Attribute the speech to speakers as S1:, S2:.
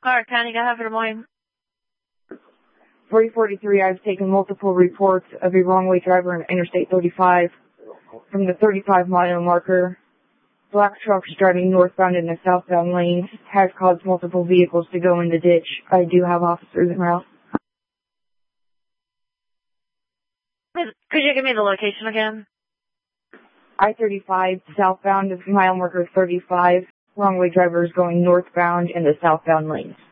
S1: Clark County, go ahead for Des Moines.
S2: 343, I've taken multiple reports of a wrong-way driver on Interstate 35 from the 35-mile marker. Black trucks driving northbound in the southbound lanes has caused multiple vehicles to go in the ditch. I do have officers en route.
S1: Could you give me the location again?
S2: I-35 southbound of mile marker 35. Wrong-way drivers going northbound in the southbound lanes.